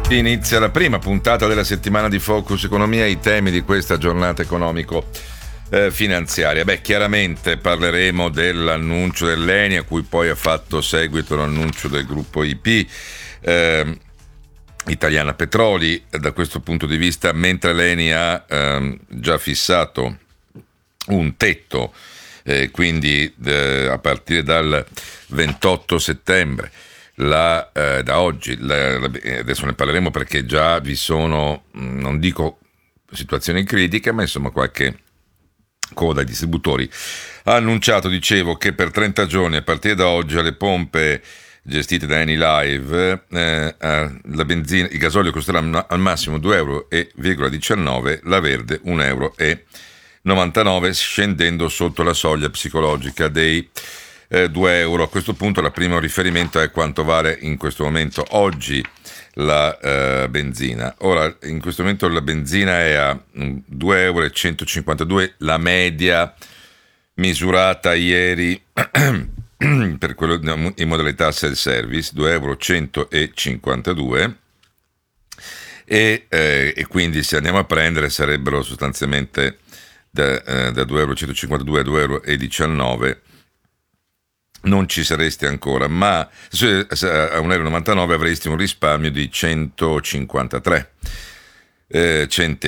Inizia la prima puntata della settimana di Focus Economia, i temi di questa giornata economico-finanziaria. Chiaramente parleremo dell'annuncio dell'ENI, a cui poi ha fatto seguito l'annuncio del gruppo IP, Italiana Petroli. Da questo punto di vista, mentre l'ENI ha già fissato un tetto, quindi a partire dal 28 settembre, da oggi, adesso ne parleremo perché già vi sono, non dico situazioni critiche, ma insomma qualche coda ai distributori. Ha annunciato, dicevo, che per 30 giorni a partire da oggi alle pompe gestite da Eni Live la benzina, il gasolio costerà al massimo 2,19 €, la verde 1,99 €, scendendo sotto la soglia psicologica dei 2 euro. A questo punto il primo riferimento è quanto vale in questo momento oggi la benzina. Ora, in questo momento la benzina è a 2,152 €, la media misurata ieri per quello in modalità self-service, 2,152 € e quindi se andiamo a prendere sarebbero sostanzialmente da 2,152 € a 2,19 €. Non ci saresti ancora, ma a 1,99 € avresti un risparmio di 153 centesimi.